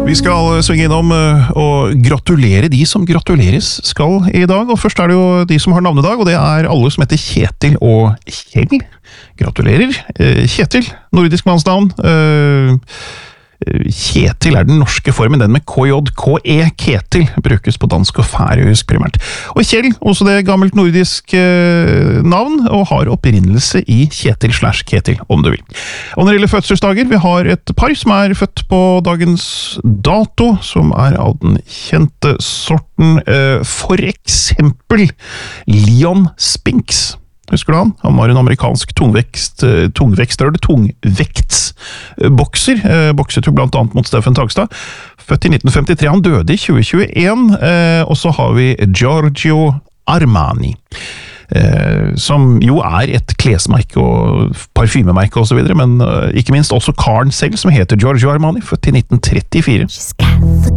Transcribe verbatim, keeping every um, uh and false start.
Vi skal svinge innom og gratulere de som gratuleres skal i dag, og først er det jo de som har navnedag, og det er alle som heter Kjetil og Kjell. Gratulerer. Kjetil, nordisk mannsnavn. Kjetil er den norske formen, den med K J K E, Ketil, brukes på dansk og færøysk primært. Og Kjell, også det gammelt nordisk eh, navn, og har opprinnelse i Kjetil slash Ketil, om du vil. Og når det gjelder fødselsdager, vi har et par som er født på dagens dato, som er av den kjente sorten, eh, for eksempel Leon Spinks. Husker du han? Han var en amerikansk tungvekst, tungvekster, eller tungvektsbokser, bokset jo blant annet mot Steffen Tagstad. Født i nitten femtitre, han døde i tjue tjueen, og så har vi Giorgio Armani, som jo er et klesmerke og parfymemerke og så videre, men ikke minst også karen selv, som heter Giorgio Armani, født i nitten trettifire.